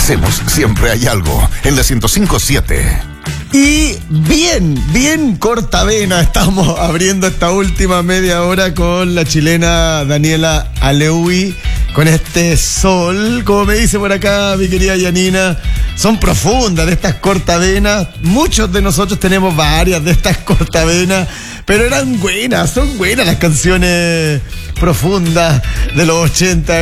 hacemos siempre hay algo en la 105.7. Y bien cortavena, estamos abriendo esta última media hora con la chilena Daniela Aleuy, con este sol, como me dice por acá mi querida Yanina, son profundas de estas cortavenas. Muchos de nosotros tenemos varias de estas cortavenas, pero eran buenas, son buenas las canciones profundas de los 80.